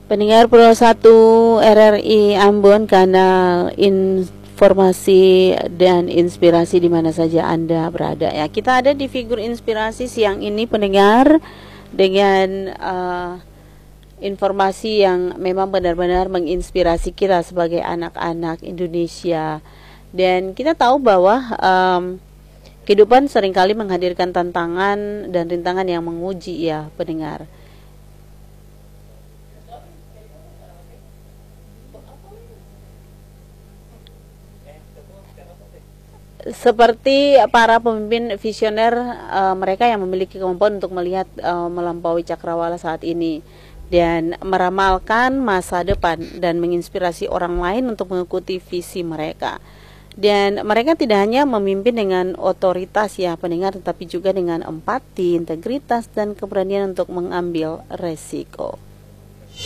Pendengar Pro 1 RRI Ambon, kanal informasi dan inspirasi di mana saja Anda berada ya. Kita ada di Figur Inspirasi siang ini pendengar, dengan informasi yang memang benar-benar menginspirasi kita sebagai anak-anak Indonesia. Dan kita tahu bahwa kehidupan seringkali menghadirkan tantangan dan rintangan yang menguji ya pendengar. Seperti para pemimpin visioner, mereka yang memiliki kemampuan untuk melihat melampaui cakrawala saat ini dan meramalkan masa depan dan menginspirasi orang lain untuk mengikuti visi mereka. Dan mereka tidak hanya memimpin dengan otoritas ya pendengar, tetapi juga dengan empati, integritas, dan keberanian untuk mengambil resiko.